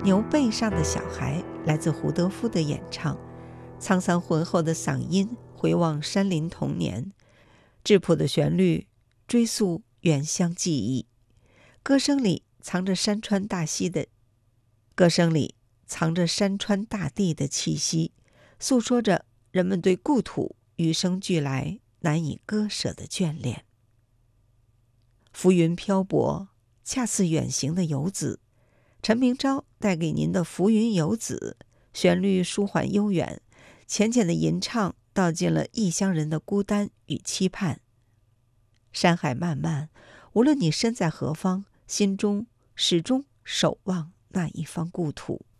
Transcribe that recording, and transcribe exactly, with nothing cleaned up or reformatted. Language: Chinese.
牛背上的小孩》来自胡德夫的演唱，沧桑浑厚的嗓音回望山林童年，质朴的旋律追溯原乡记忆。歌声里藏着山川大溪的歌声里藏着山川大地的气息，诉说着人们对故土与生俱来难以割舍的眷恋。浮云漂泊，恰似远行的游子。陈明昭带给您的浮云游子，旋律舒缓悠远，浅浅的吟唱道尽了异乡人的孤单与期盼。山海漫漫，无论你身在何方，心中始终守望那一方故土。